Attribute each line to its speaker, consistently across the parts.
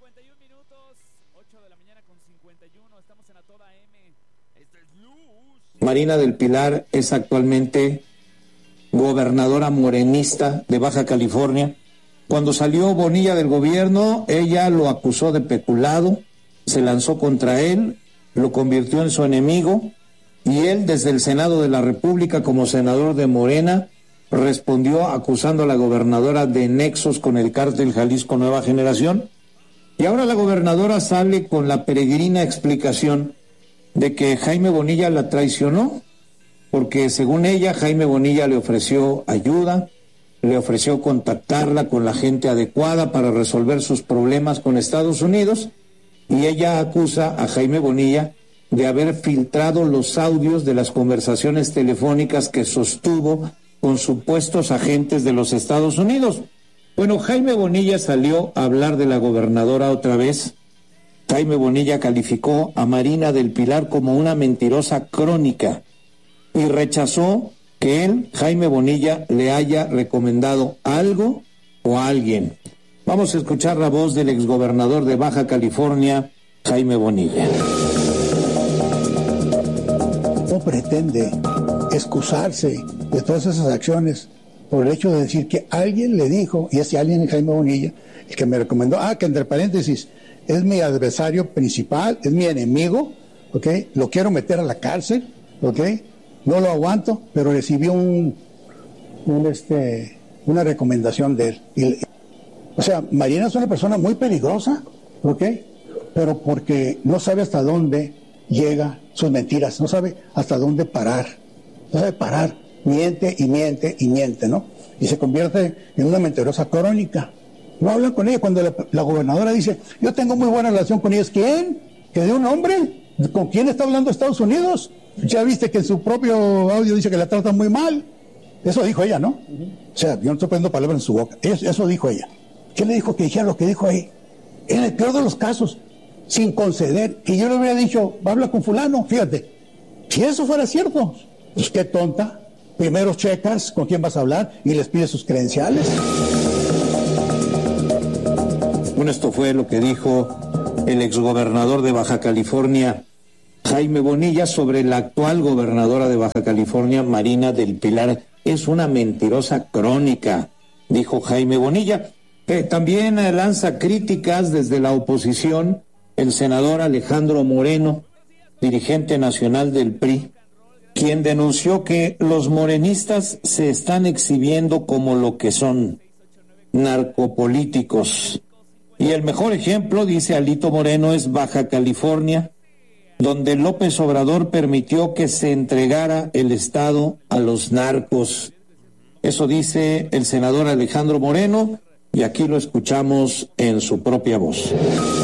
Speaker 1: 51 minutos, 8 de la mañana con 51, estamos en A Toda M. Esta es Luz.
Speaker 2: Marina del Pilar es actualmente gobernadora morenista de Baja California. Cuando salió Bonilla del gobierno, ella lo acusó de peculado, se lanzó contra él, lo convirtió en su enemigo, y él desde el Senado de la República como senador de Morena respondió acusando a la gobernadora de nexos con el cártel Jalisco Nueva Generación. Y ahora la gobernadora sale con la peregrina explicación de que Jaime Bonilla la traicionó, porque según ella, Jaime Bonilla le ofreció ayuda, le ofreció contactarla con la gente adecuada para resolver sus problemas con Estados Unidos, y ella acusa a Jaime Bonilla de haber filtrado los audios de las conversaciones telefónicas que sostuvo con supuestos agentes de los Estados Unidos. Bueno, Jaime Bonilla salió a hablar de la gobernadora otra vez. Jaime Bonilla calificó a Marina del Pilar como una mentirosa crónica y rechazó que él, Jaime Bonilla, le haya recomendado algo o a alguien. Vamos a escuchar la voz del exgobernador de Baja California, Jaime Bonilla.
Speaker 3: No pretende excusarse de todas esas acciones por el hecho de decir que alguien le dijo, y ese alguien es Jaime Bonilla, el que me recomendó, que entre paréntesis, es mi adversario principal, es mi enemigo, ¿ok? Lo quiero meter a la cárcel, ¿ok? No lo aguanto, pero recibí una recomendación de él. O sea, Marina es una persona muy peligrosa, ¿ok? Pero porque no sabe hasta dónde llega sus mentiras, no sabe hasta dónde parar, no sabe parar, miente y miente y miente, ¿no? Y se convierte en una mentirosa crónica. No hablan con ella cuando la gobernadora dice, yo tengo muy buena relación con ellos. ¿Quién? ¿Que de un hombre? ¿Con quién está hablando Estados Unidos? Ya viste que en su propio audio dice que la tratan muy mal. Eso dijo ella, ¿no? O sea, yo no estoy poniendo palabras en su boca. Eso dijo ella. ¿Quién le dijo que dijera lo que dijo ahí? En el peor de los casos, sin conceder, que yo le hubiera dicho, habla con fulano, fíjate. Si eso fuera cierto, pues qué tonta. Primero checas con quién vas a hablar y les pides sus credenciales.
Speaker 2: Bueno, esto fue lo que dijo el exgobernador de Baja California, Jaime Bonilla, sobre la actual gobernadora de Baja California, Marina del Pilar. Es una mentirosa crónica, dijo Jaime Bonilla. También lanza críticas desde la oposición el senador Alejandro Moreno, dirigente nacional del PRI, quien denunció que los morenistas se están exhibiendo como lo que son, narcopolíticos. Y el mejor ejemplo, dice Alito Moreno, es Baja California, donde López Obrador permitió que se entregara el Estado a los narcos. Eso dice el senador Alejandro Moreno, y aquí lo escuchamos en su propia voz.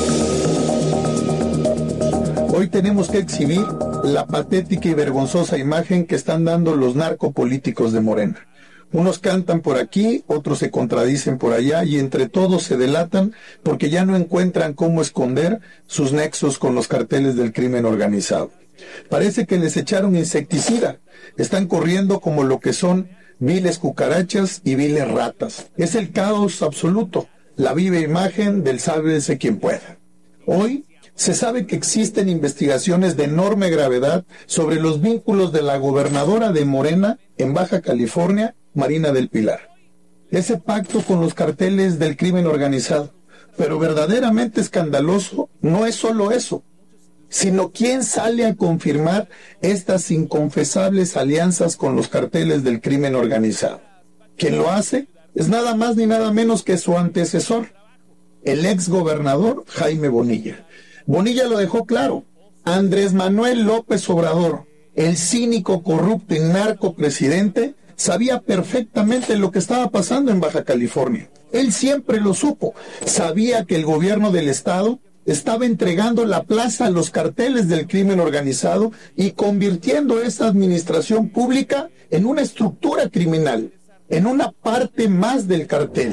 Speaker 4: Hoy tenemos que exhibir la patética y vergonzosa imagen que están dando los narcopolíticos de Morena. Unos cantan por aquí, otros se contradicen por allá y entre todos se delatan porque ya no encuentran cómo esconder sus nexos con los carteles del crimen organizado. Parece que les echaron insecticida, están corriendo como lo que son viles cucarachas y viles ratas. Es el caos absoluto, la viva imagen del sálvese quien pueda. Hoy se sabe que existen investigaciones de enorme gravedad sobre los vínculos de la gobernadora de Morena en Baja California, Marina del Pilar. Ese pacto con los carteles del crimen organizado. Pero verdaderamente escandaloso no es solo eso, sino quién sale a confirmar estas inconfesables alianzas con los carteles del crimen organizado. Quien lo hace es nada más ni nada menos que su antecesor, el ex gobernador Jaime Bonilla. Bonilla lo dejó claro. Andrés Manuel López Obrador, el cínico, corrupto y narcopresidente, sabía perfectamente lo que estaba pasando en Baja California. Él siempre lo supo. Sabía que el gobierno del estado estaba entregando la plaza a los carteles del crimen organizado y convirtiendo esa administración pública en una estructura criminal, en una parte más del cartel.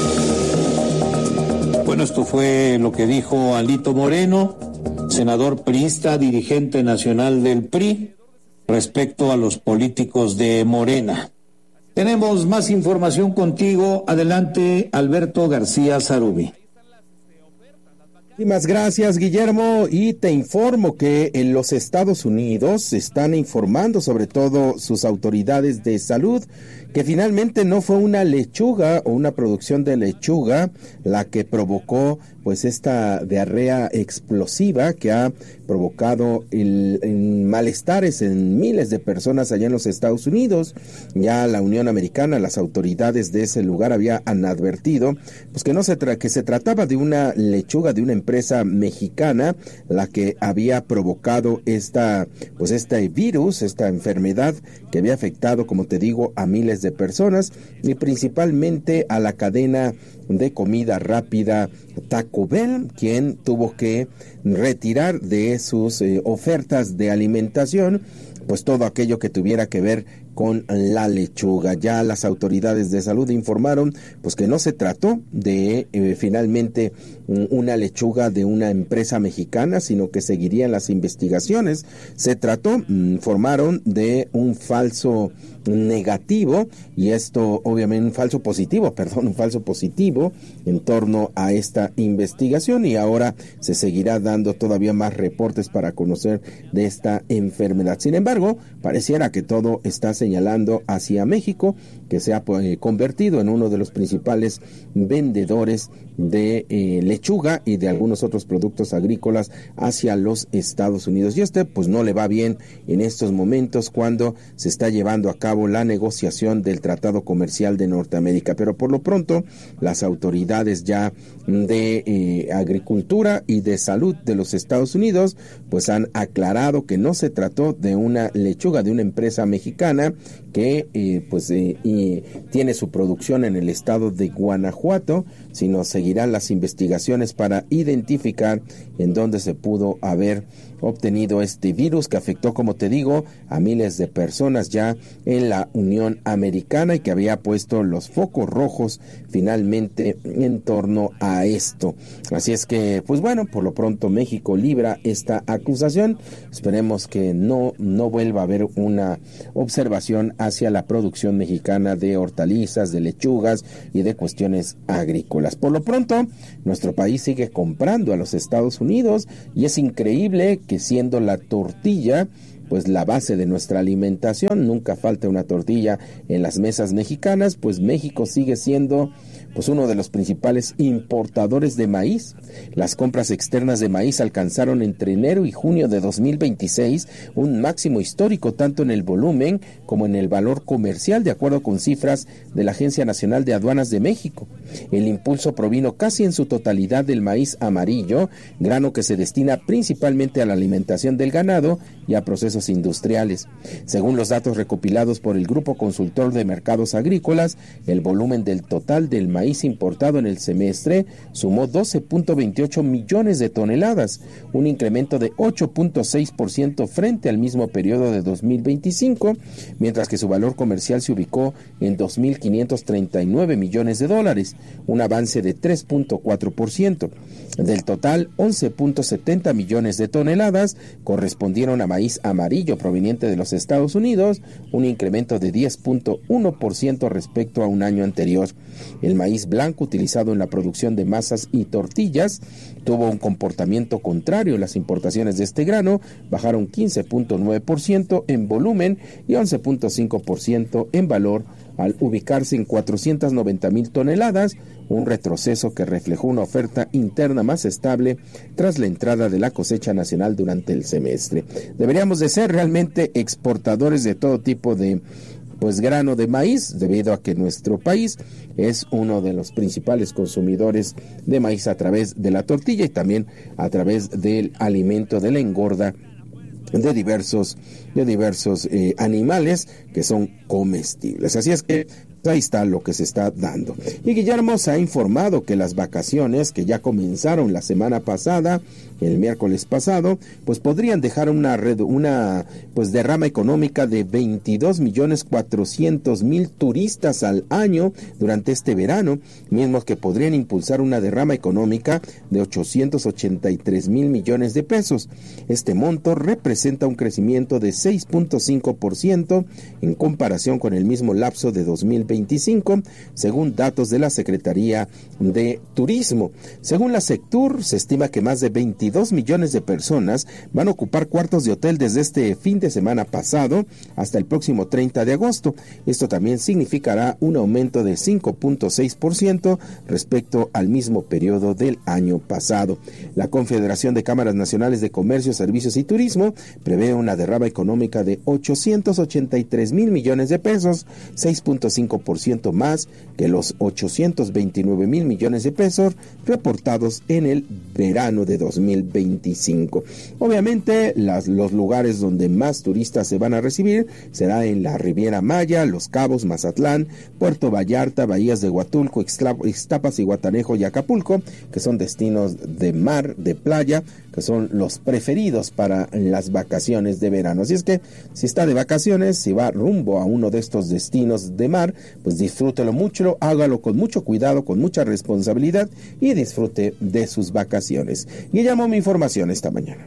Speaker 2: Bueno, esto fue lo que dijo Alito Moreno, senador priista, dirigente nacional del PRI, respecto a los políticos de Morena. Tenemos más información contigo. Adelante, Alberto García Zarubi.
Speaker 5: Muchísimas gracias, Guillermo, y te informo que en los Estados Unidos están informando, sobre todo sus autoridades de salud, que finalmente no fue una lechuga o una producción de lechuga la que provocó pues esta diarrea explosiva que ha provocado malestares en miles de personas allá en los Estados Unidos. Ya la Unión Americana, las autoridades de ese lugar habían advertido pues que se trataba de una lechuga de una empresa mexicana la que había provocado este virus, esta enfermedad que había afectado, como te digo, a miles de personas y principalmente a la cadena de comida rápida Taco Bell, quien tuvo que retirar de sus ofertas de alimentación pues todo aquello que tuviera que ver con la lechuga. Ya las autoridades de salud informaron pues que no se trató de finalmente una lechuga de una empresa mexicana, sino que seguirían las investigaciones. Se trató, informaron, de un falso negativo, y esto obviamente un falso positivo en torno a esta investigación, y ahora se seguirá dando todavía más reportes para conocer de esta enfermedad. Sin embargo, pareciera que todo está señalando hacia México, que se ha convertido en uno de los principales vendedores de lechuga y de algunos otros productos agrícolas hacia los Estados Unidos. Y pues no le va bien en estos momentos cuando se está llevando a cabo la negociación del Tratado Comercial de Norteamérica. Pero por lo pronto, las autoridades ya de Agricultura y de Salud de los Estados Unidos pues han aclarado que no se trató de una lechuga de una empresa mexicana que tiene su producción en el estado de Guanajuato, sino seguirán las investigaciones para identificar en dónde se pudo haber obtenido este virus que afectó, como te digo, a miles de personas ya en la Unión Americana y que había puesto los focos rojos finalmente en torno a esto. Así es que, pues bueno, por lo pronto México libra esta acusación. Esperemos que no vuelva a haber una observación hacia la producción mexicana de hortalizas, de lechugas y de cuestiones agrícolas. Por lo pronto, nuestro país sigue comprando a los Estados Unidos y es increíble que siendo la tortilla pues la base de nuestra alimentación, nunca falta una tortilla en las mesas mexicanas, pues México sigue siendo pues uno de los principales importadores de maíz. Las compras externas de maíz alcanzaron entre enero y junio de 2026 un máximo histórico tanto en el volumen como en el valor comercial, de acuerdo con cifras de la Agencia Nacional de Aduanas de México. El impulso provino casi en su totalidad del maíz amarillo, grano que se destina principalmente a la alimentación del ganado y a procesos industriales. Según los datos recopilados por el Grupo Consultor de Mercados Agrícolas, el volumen del total del maíz importado en el semestre sumó 12.28 millones de toneladas, un incremento de 8.6% frente al mismo periodo de 2025, mientras que su valor comercial se ubicó en 2.539 millones de dólares, un avance de 3.4%. Del total, 11.70 millones de toneladas correspondieron a maíz amarillo proveniente de los Estados Unidos, un incremento de 10.1% respecto a un año anterior. El maíz blanco utilizado en la producción de masas y tortillas tuvo un comportamiento contrario. Las importaciones de este grano bajaron 15.9% en volumen y 11.5% en valor, al ubicarse en 490,000 toneladas, un retroceso que reflejó una oferta interna más estable tras la entrada de la cosecha nacional durante el semestre. Deberíamos de ser realmente exportadores de todo tipo de grano de maíz, debido a que nuestro país es uno de los principales consumidores de maíz a través de la tortilla y también a través del alimento de la engorda de diversos animales que son comestibles. Así es que ahí está lo que se está dando. Y Guillermo se ha informado que las vacaciones que ya comenzaron la semana pasada, el miércoles pasado, pues podrían dejar una derrama económica de 22.400.000 turistas al año durante este verano, mismos que podrían impulsar una derrama económica de 883,000 millones de pesos. Este monto representa un crecimiento de 6.5% en comparación con el mismo lapso de 2020. 2025, según datos de la Secretaría de Turismo. Según la Sectur, se estima que más de 22 millones de personas van a ocupar cuartos de hotel desde este fin de semana pasado hasta el próximo 30 de agosto. Esto también significará un aumento de 5.6% respecto al mismo periodo del año pasado. La Confederación de Cámaras Nacionales de Comercio, Servicios y Turismo prevé una derrama económica de 883 mil millones de pesos, 6.5% más que los 829 mil millones de pesos reportados en el verano de 2025. Obviamente, los lugares donde más turistas se van a recibir será en la Riviera Maya, Los Cabos, Mazatlán, Puerto Vallarta, Bahías de Huatulco, Ixtapas, Zihuatanejo y Acapulco, que son destinos de mar, de playa, que son los preferidos para las vacaciones de verano. Así es que, si está de vacaciones, si va rumbo a uno de estos destinos de mar, pues disfrútelo mucho, hágalo con mucho cuidado, con mucha responsabilidad y disfrute de sus vacaciones. Y llamó mi información esta mañana.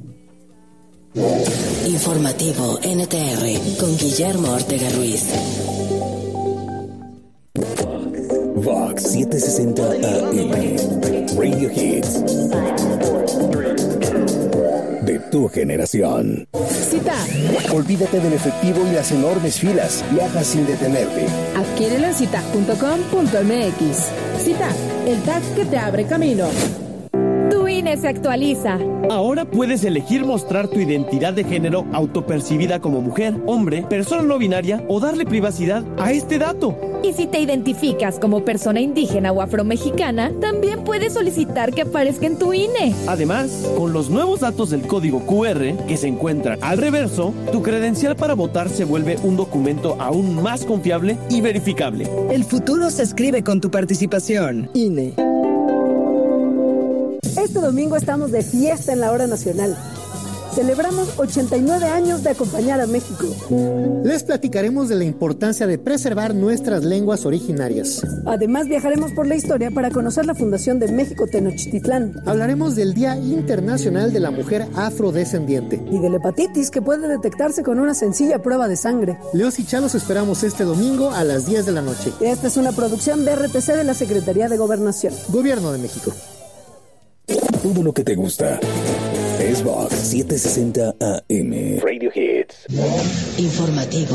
Speaker 6: Informativo NTR con Guillermo Ortega Ruiz.
Speaker 7: Vox 760 AM, Radio Hits de tu generación.
Speaker 8: Cita.
Speaker 7: Olvídate del efectivo y las enormes filas. Viaja sin detenerte.
Speaker 8: Adquiérelo en cita.com.mx. Cita, el tag que te abre camino.
Speaker 9: Tu INE se actualiza.
Speaker 10: Ahora puedes elegir mostrar tu identidad de género autopercibida como mujer, hombre, persona no binaria o darle privacidad a este dato.
Speaker 9: Y si te identificas como persona indígena o afromexicana, también puedes solicitar que aparezca en tu INE.
Speaker 10: Además, con los nuevos datos del código QR que se encuentran al reverso, tu credencial para votar se vuelve un documento aún más confiable y verificable.
Speaker 11: El futuro se escribe con tu participación. INE.
Speaker 12: Este domingo estamos de fiesta en la Hora Nacional. Celebramos 89 años de acompañar a México.
Speaker 13: Les platicaremos de la importancia de preservar nuestras lenguas originarias.
Speaker 12: Además, viajaremos por la historia para conocer la fundación de México Tenochtitlán.
Speaker 13: Hablaremos del Día Internacional de la Mujer Afrodescendiente.
Speaker 12: Y de la hepatitis, que puede detectarse con una sencilla prueba de sangre.
Speaker 13: Leos y Chalos esperamos este domingo a las 10 de la noche.
Speaker 12: Esta es una producción de RTC de la Secretaría de Gobernación.
Speaker 13: Gobierno de México.
Speaker 7: Todo lo que te gusta es Vox 760 AM. Radio Hits.
Speaker 6: Informativo